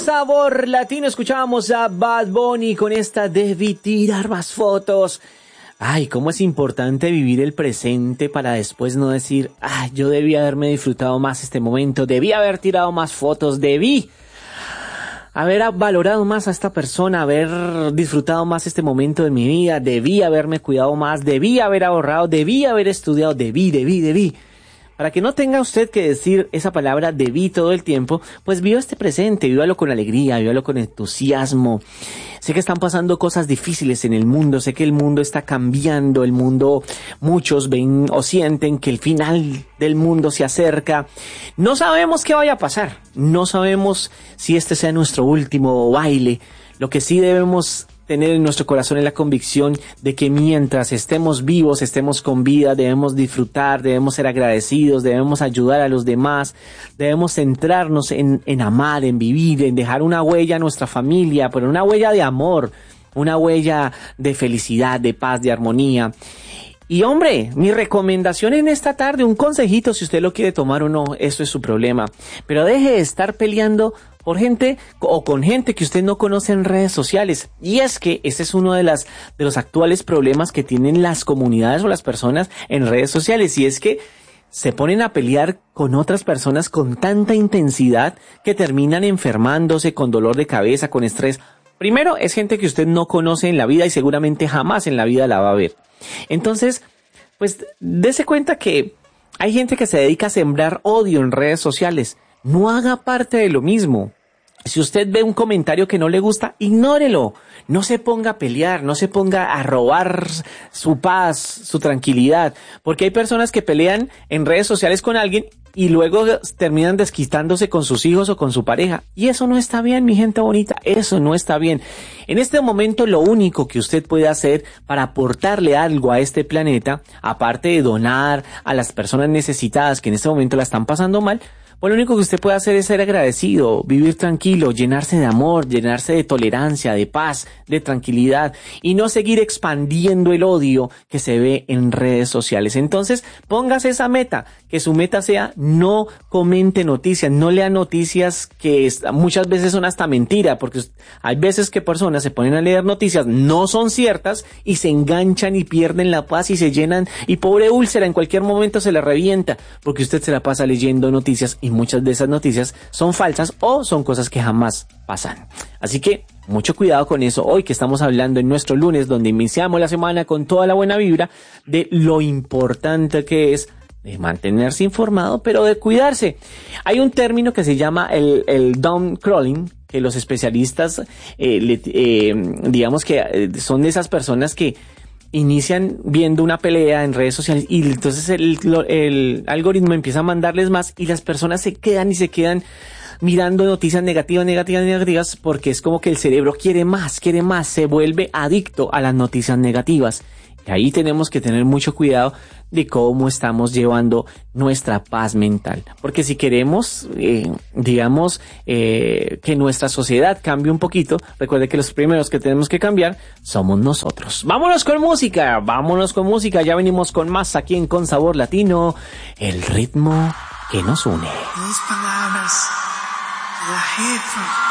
Sabor Latino escuchábamos a Bad Bunny con esta Debí tirar más fotos. Ay, cómo es importante vivir el presente para después no decir, ay, yo debí haberme disfrutado más este momento, debí haber tirado más fotos, debí haber valorado más a esta persona, haber disfrutado más este momento de mi vida, debí haberme cuidado más, debí haber ahorrado, debí haber estudiado, debí. Para que no tenga usted que decir esa palabra debí todo el tiempo, pues viva este presente, vívalo con alegría, vívalo con entusiasmo. Sé que están pasando cosas difíciles en el mundo, sé que el mundo está cambiando, el mundo, muchos ven o sienten que el final del mundo se acerca. No sabemos qué vaya a pasar, no sabemos si este sea nuestro último baile. Lo que sí debemos tener en nuestro corazón es la convicción de que mientras estemos vivos, estemos con vida, debemos disfrutar, debemos ser agradecidos, debemos ayudar a los demás, debemos centrarnos en amar, en vivir, en dejar una huella a nuestra familia, pero una huella de amor, una huella de felicidad, de paz, de armonía. Y hombre, mi recomendación en esta tarde, un consejito, si usted lo quiere tomar o no, eso es su problema, pero deje de estar peleando por gente o con gente que usted no conoce en redes sociales. Y es que este es uno de los actuales problemas que tienen las comunidades o las personas en redes sociales, y es que se ponen a pelear con otras personas con tanta intensidad que terminan enfermándose con dolor de cabeza, con estrés. Primero, es gente que usted no conoce en la vida y seguramente jamás en la vida la va a ver. Entonces, pues dése cuenta que hay gente que se dedica a sembrar odio en redes sociales. No haga parte de lo mismo. Si usted ve un comentario que no le gusta, ignórelo. No se ponga a pelear, no se ponga a robar su paz, su tranquilidad. Porque hay personas que pelean en redes sociales con alguien y luego terminan desquitándose con sus hijos o con su pareja. Y eso no está bien, mi gente bonita, eso no está bien. En este momento lo único que usted puede hacer para aportarle algo a este planeta, aparte de donar a las personas necesitadas que en este momento la están pasando mal, pues lo único que usted puede hacer es ser agradecido, vivir tranquilo, llenarse de amor, llenarse de tolerancia, de paz, de tranquilidad y no seguir expandiendo el odio que se ve en redes sociales. Entonces, póngase esa meta, que su meta sea no comente noticias, no lea noticias que muchas veces son hasta mentira, porque hay veces que personas se ponen a leer noticias, no son ciertas y se enganchan y pierden la paz y se llenan y pobre úlcera en cualquier momento se le revienta porque usted se la pasa leyendo noticias y muchas de esas noticias son falsas o son cosas que jamás pasan. Así que mucho cuidado con eso. Hoy que estamos hablando en nuestro lunes, donde iniciamos la semana con toda la buena vibra, de lo importante que es de mantenerse informado, pero de cuidarse. Hay un término que se llama el doom crawling, que los especialistas, digamos que son de esas personas que inician viendo una pelea en redes sociales y entonces el algoritmo empieza a mandarles más y las personas se quedan mirando noticias negativas porque es como que el cerebro quiere más, se vuelve adicto a las noticias negativas. Y ahí tenemos que tener mucho cuidado de cómo estamos llevando nuestra paz mental. Porque si queremos, que nuestra sociedad cambie un poquito, recuerde que los primeros que tenemos que cambiar somos nosotros. Vámonos con música. Ya venimos con más aquí en Con Sabor Latino, el ritmo que nos une. Dos palabras, la jefa.